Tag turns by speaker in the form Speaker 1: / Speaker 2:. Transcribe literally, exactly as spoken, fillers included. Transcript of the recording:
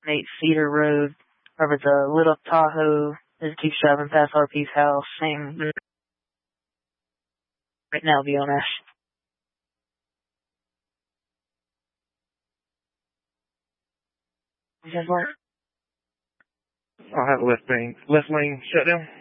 Speaker 1: eight Cedar Road, over at the lit up Tahoe that keeps driving past R P's house. Same right now, to be honest. Does that work?
Speaker 2: I'll have left lane, left lane shut down.